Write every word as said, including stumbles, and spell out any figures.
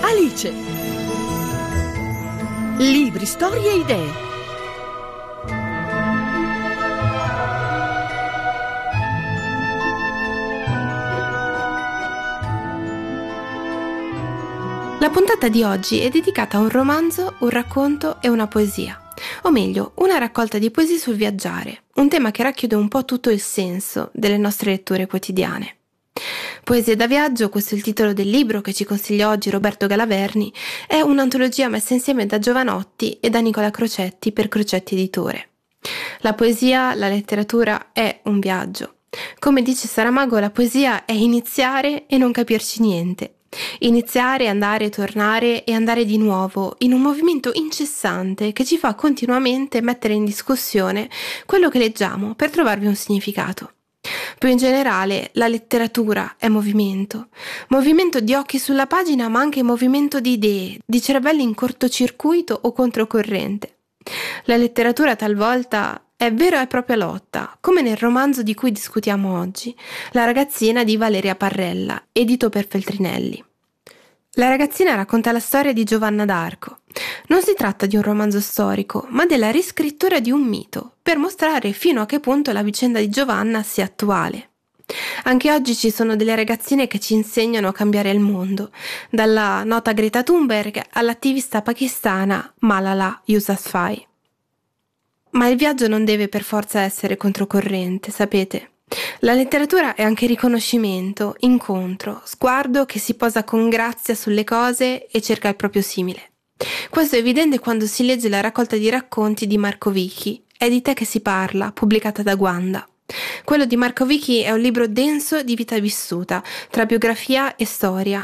Alice. Libri, storie e idee. La puntata di oggi è dedicata a un romanzo, un racconto e una poesia. O meglio, una raccolta di poesie sul viaggiare, un tema che racchiude un po' tutto il senso delle nostre letture quotidiane. Poesie da viaggio, questo è il titolo del libro che ci consiglia oggi Roberto Galaverni, è un'antologia messa insieme da Giovanotti e da Nicola Crocetti per Crocetti Editore. La poesia, la letteratura è un viaggio. Come dice Saramago, la poesia è iniziare e non capirci niente. Iniziare, andare, tornare e andare di nuovo in un movimento incessante che ci fa continuamente mettere in discussione quello che leggiamo per trovarvi un significato. Più in generale, la letteratura è movimento. Movimento di occhi sulla pagina, ma anche movimento di idee, di cervelli in cortocircuito o controcorrente. La letteratura talvolta è vera e propria lotta, come nel romanzo di cui discutiamo oggi, La ragazzina di Valeria Parrella, edito per Feltrinelli. La ragazzina racconta la storia di Giovanna d'Arco. Non si tratta di un romanzo storico, ma della riscrittura di un mito, per mostrare fino a che punto la vicenda di Giovanna sia attuale. Anche oggi ci sono delle ragazzine che ci insegnano a cambiare il mondo, dalla nota Greta Thunberg all'attivista pakistana Malala Yousafzai. Ma il viaggio non deve per forza essere controcorrente, sapete? La letteratura è anche riconoscimento, incontro, sguardo che si posa con grazia sulle cose e cerca il proprio simile. Questo è evidente quando si legge la raccolta di racconti di Marco Vichi, È di te che si parla, pubblicata da Guanda. Quello di Marco Vichi è un libro denso di vita vissuta, tra biografia e storia,